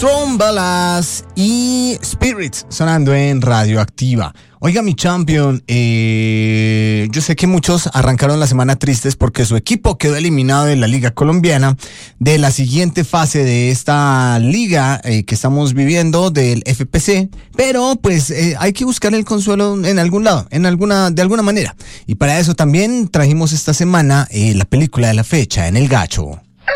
Trombalas y Spirits sonando en Radioactiva. Oiga, mi champion, yo sé que muchos arrancaron la semana tristes porque su equipo quedó eliminado de la Liga Colombiana, de la siguiente fase de esta liga que estamos viviendo, del FPC, pero pues hay que buscar el consuelo en algún lado, de alguna manera. Y para eso también trajimos esta semana la película de la fecha, En el Gacho.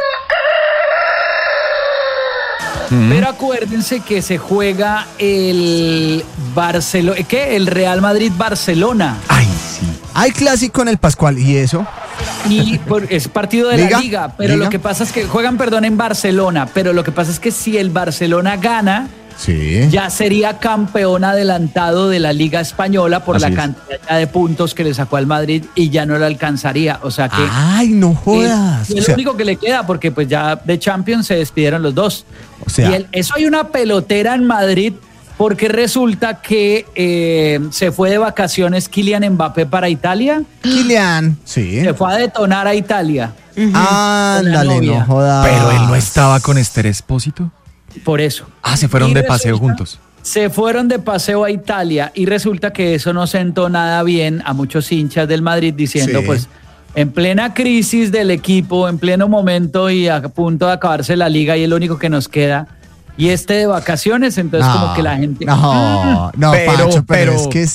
Pero acuérdense que se juega el Real Madrid-Barcelona. Ay, sí. Hay clásico en el Pascual, ¿y eso? Y es partido de la Liga, pero lo que pasa es que juegan, en Barcelona, pero lo que pasa es que si el Barcelona gana, sí, ya sería campeón adelantado de la Liga Española por la cantidad de puntos que le sacó al Madrid y ya no lo alcanzaría, o sea que... ¡Ay, no jodas! Es lo único que le queda, porque pues ya de Champions se despidieron los dos. O sea... Y eso hay una pelotera en Madrid, porque resulta que se fue de vacaciones Kylian Mbappé para Italia. Kylian, sí. Se fue a detonar a Italia. Ándale, no jodas. Pero él no estaba con Esther Espósito. Por eso. Se fueron de paseo juntos. Se fueron de paseo a Italia y resulta que eso no sentó nada bien a muchos hinchas del Madrid diciendo, sí, pues en plena crisis del equipo, en pleno momento y a punto de acabarse la liga y el único que nos queda y de vacaciones, entonces como que la gente... No, Pacho, pero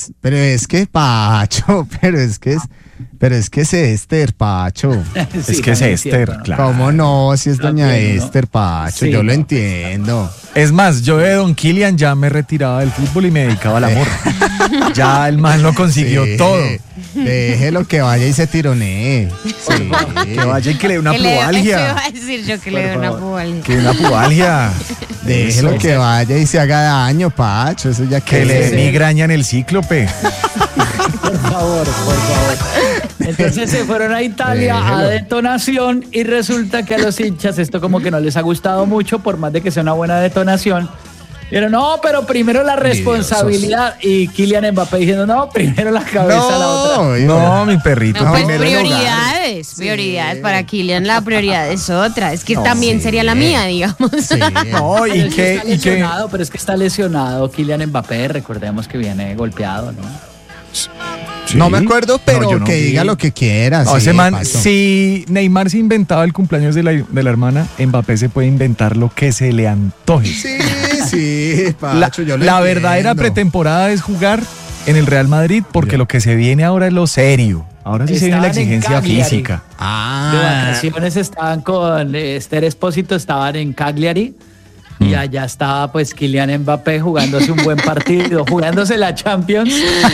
es que es Esther, Pacho. Sí, es que es Esther, cierto, claro. ¿Cómo no? Si es doña Esther, Pacho, sí, yo lo entiendo. Es más, yo de don Kylian ya me retiraba del fútbol y me dedicaba al amor. Ya el man lo consiguió todo. Déjelo que vaya y se tironee. Sí. Que vaya y que le dé una pubalgia. Eso iba a decir yo, que le dé una pubalgia. Que una pubalgia. Déjelo que vaya y se haga daño, Pacho. Eso ya que le dé migraña en el cíclope. Por favor. Entonces se fueron a Italia a detonación y resulta que a los hinchas esto como que no les ha gustado mucho, por más de que sea una buena detonación. Pero no, pero primero la responsabilidad. Y Kylian Mbappé diciendo, no, primero la cabeza, la otra. No, mi perrito. No, pues prioridades. Para Kylian la prioridad es otra. Es que también sería la mía, digamos. Sí. No, pero es que está lesionado Kylian Mbappé. Recordemos que viene golpeado, ¿no? Sí. No me acuerdo, pero que diga lo que quiera. No, ese man, si Neymar se inventaba el cumpleaños de la hermana, Mbappé se puede inventar lo que se le antoje. Sí, Pacho, la verdadera pretemporada es jugar en el Real Madrid, porque lo que se viene ahora es lo serio. Ahora sí se viene la exigencia física. De vacaciones estaban con Esther Espósito, estaban en Cagliari. Y allá estaba pues Kylian Mbappé jugándose un buen partido, jugándose la Champions.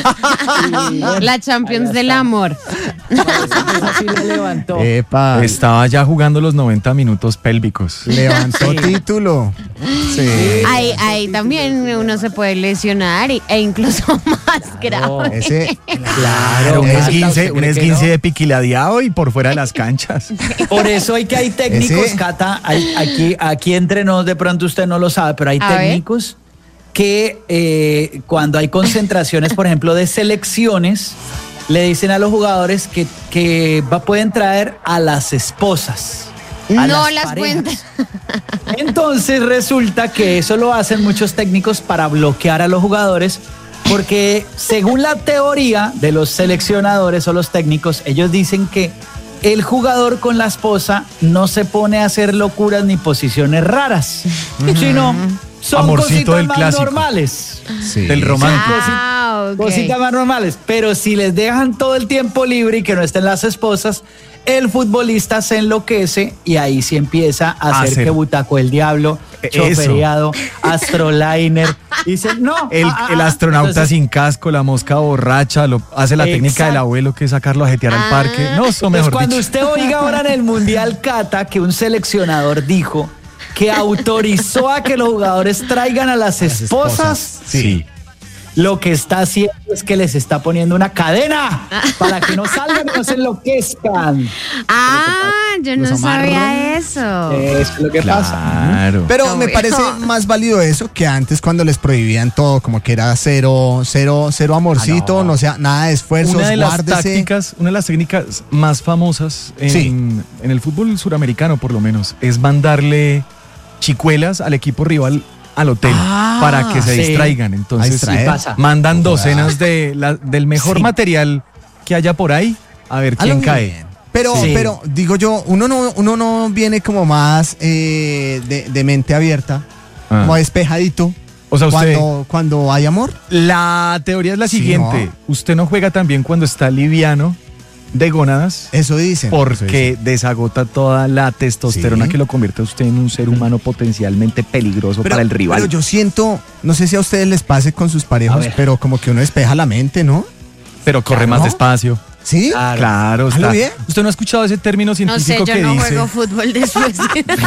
La Champions del amor. Así lo levantó. Estaba ya jugando los 90 minutos pélvicos. Levantó título. Sí. Ahí también uno se puede lesionar e incluso más grave. Claro, un esguince de piquiladeado y por fuera de las canchas. Por eso hay técnicos, Cata, aquí entre nos, de pronto usted no lo sabe, pero hay técnicos que cuando hay concentraciones, por ejemplo, de selecciones, le dicen a los jugadores que pueden traer a las esposas. No las cuentan. Entonces resulta que eso lo hacen muchos técnicos para bloquear a los jugadores, porque según la teoría de los seleccionadores o los técnicos, ellos dicen que el jugador con la esposa no se pone a hacer locuras ni posiciones raras, sino son amorcito cositas del más clásico. Normales. Sí. Del romántico. Cositas más normales. Pero si les dejan todo el tiempo libre y que no estén las esposas, el futbolista se enloquece y ahí sí empieza a hacer que Butaco el Diablo, Choferiado, Astroliner. Dicen, no. El astronauta entonces, sin casco, la mosca borracha, hace la técnica del abuelo, que es sacarlo a jetear al parque. No, eso mejor cuando dicho. Usted oiga ahora en el Mundial, Cata, que un seleccionador dijo que autorizó a que los jugadores traigan a las esposas. Sí. Lo que está haciendo es que les está poniendo una cadena para que no salgan y no se enloquezcan. Yo no sabía eso. Eso es lo que pasa. Pero me parece más válido eso que antes, cuando les prohibían todo, como que era cero amorcito, no sea nada de esfuerzos. Una de las técnicas más famosas en el fútbol suramericano, por lo menos, es mandarle chicuelas al equipo rival al hotel para que se sí. distraigan. Entonces A distraer. pasa. mandan docenas del mejor material que haya por ahí a ver quién cae. Pero digo yo, uno no viene como más de mente abierta, como despejadito. O sea, usted, cuando hay amor. la teoría es la Sí, siguiente. ¿no? Usted no juega tan bien cuando está liviano de gónadas. Eso dicen. Porque desagota toda la testosterona Sí. que lo convierte a usted en un ser humano potencialmente peligroso para el rival. Pero yo siento, no sé si a ustedes les pase con sus A parejos, ver. pero como que uno despeja la mente, ¿no? Pero corre más ¿no? despacio. ¿Sí? Claro, ¿Hazlo está. bien? ¿Usted no ha escuchado ese término No sé, científico yo que no dice? juego fútbol después.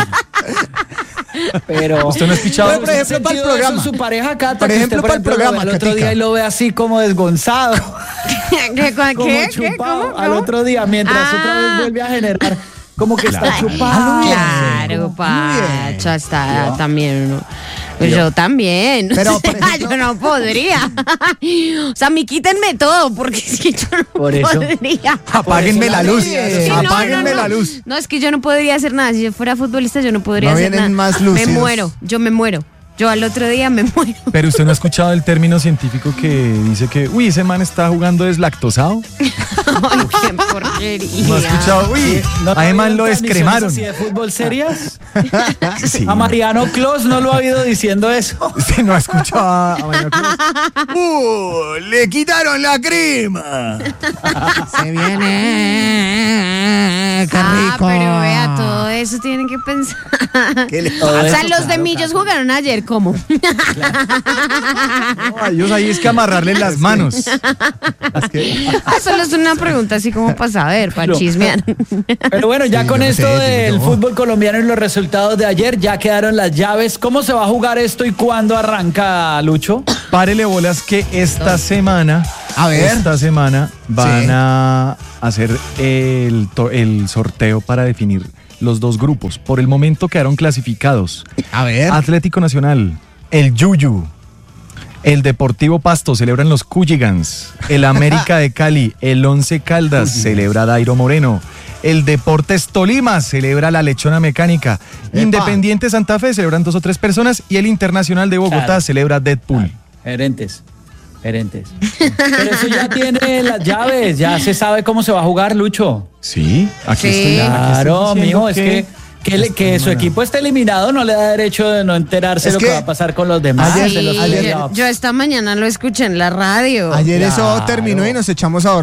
Pero ¿Usted no ha escuchado? Pero, por ejemplo, para el programa. Su pareja Cata, Por que ejemplo, usted, para el lo ve programa, al otro Catica. día y lo ve así como desgonzado, ¿Qué? como chupado. Al otro día, mientras otra vez vuelve a generar, como que está chupado. Claro, Pacha, está también uno. Pues yo también. Pero, por ejemplo- yo no podría. O sea, me quítenme todo, porque es que yo no Por eso- podría. Apáguenme la luz. Sí, no, Apáguenme no, no. la luz. No, es que yo no podría hacer nada. Si yo fuera futbolista, yo no podría No hacer vienen nada. más Me lúcidos. muero, yo me muero. Yo al otro día me muero. Pero usted no ha escuchado el término científico que dice que, uy, ese man está jugando deslactosado. Ay, qué porquería. No ha escuchado, uy, ¿No además lo transmisiones descremaron. así de fútbol serias? Sí. A Mariano Clos no lo ha oído diciendo eso. Usted no ha escuchado a Mariano Cruz. ¡Le quitaron la crema! Se viene. ¡Qué rico! Pero vea, todo eso tienen que pensar. ¿Qué le Todo O sea, eso, los de claro, Millos jugaron ayer, ¿cómo? No, a ellos ahí es que amarrarle las manos. Solo es una pregunta así como para saber, para chismear. Pero bueno, ya Sí, con yo esto sé, del yo. fútbol colombiano y los resultados de ayer, ya quedaron las llaves. ¿Cómo se va a jugar esto y cuándo arranca, Lucho? Párele bolas que esta semana, A ver. esta semana van Sí. a hacer el sorteo para definir los dos grupos. Por el momento quedaron clasificados A ver. Atlético Nacional, el Yuyu, el Deportivo Pasto, celebran los Cuyigans, el América de Cali, el Once Caldas, celebra Dairo Moreno, el Deportes Tolima, celebra la Lechona Mecánica, Epa. Independiente Santa Fe, celebran 2 o 3 personas, y el Internacional de Bogotá Claro. celebra Deadpool. Gerentes. Pero eso ya tiene las llaves, ya se sabe cómo se va a jugar, Lucho. Sí, aquí Sí. Claro, diciendo mijo, es que su equipo esté eliminado no le da derecho de no enterarse Es lo que que va a pasar con los demás. ayer- de los ayer- playoffs. Yo esta mañana lo escuché en la radio. Ayer eso Claro. terminó y nos echamos a